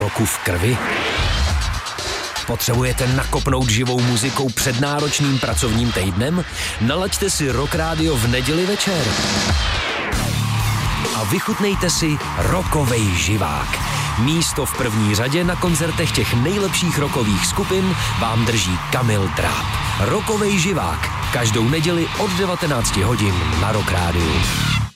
roku v krvi? Potřebujete nakopnout živou muzikou před náročným pracovním týdnem? Nalaďte si Rock Radio v neděli večer. A vychutnejte si rockovej živák. Místo v první řadě na koncertech těch nejlepších rockových skupin vám drží Kamil Dráp. Rockovej živák. Každou neděli od 19 hodin na Rock Rádiu.